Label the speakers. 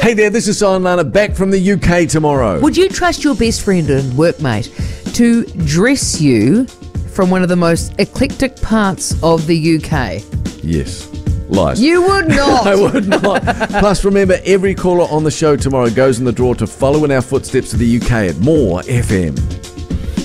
Speaker 1: Hey there, this is Simon Lana back from the UK tomorrow.
Speaker 2: Would you trust your best friend and workmate to dress you from one of the most eclectic parts of the UK?
Speaker 1: Yes. Lies.
Speaker 2: You would not.
Speaker 1: I would not. Plus, remember, every caller on the show tomorrow goes in the draw to follow in our footsteps to the UK at More FM.